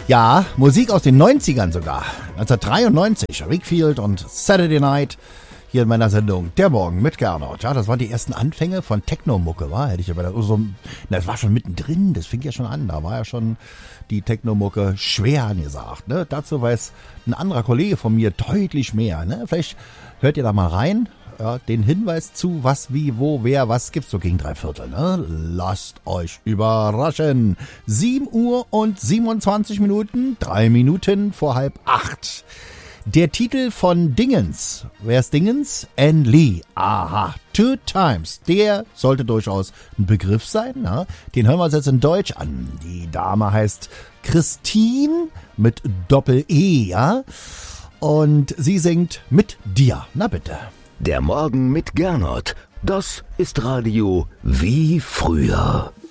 Ja, Musik aus den 90ern sogar. 1993, Rick Field und Saturday Night. Hier in meiner Sendung Der Morgen mit Gernot. Ja, das waren die ersten Anfänge von Techno-Mucke, war? Hätte ich aber das war schon mittendrin, das fing ja schon an. Da war ja schon die Techno-Mucke schwer angesagt. Ne? Dazu weiß ein anderer Kollege von mir deutlich mehr. Ne? Vielleicht hört ihr da mal rein. Ja, den Hinweis zu, was, wie, wo, wer, was gibt's so gegen 3/4. Ne? Lasst euch überraschen. 7 Uhr und 27 Minuten, 3 Minuten vor 7:30. Der Titel von Dingens. Wer ist Dingens? Ann Lee. Aha. 2 Times. Der sollte durchaus ein Begriff sein. Na? Den hören wir uns jetzt in Deutsch an. Die Dame heißt Christine mit Doppel-E, ja? Und sie singt Mit dir. Na bitte. Der Morgen mit Gernot. Das ist Radio wie früher.